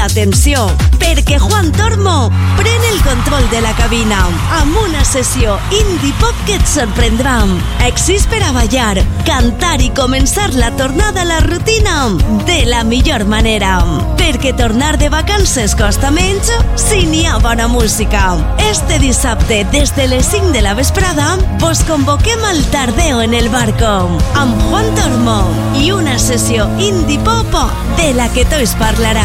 Atenció, perquè Juan Tormo pren el control de la cabina amb una sessió indie pop que et sorprendrà. Èxits per a ballar, cantar i començar la tornada a la rutina de la millor manera. Perquè tornar de vacances costa menys si n'hi ha bona música. Este dissabte, des de les 5 de la vesprada, vos convoquem al Tardeo en el Barco amb Juan Tormo i una sessió indie pop de la que tots parlarà.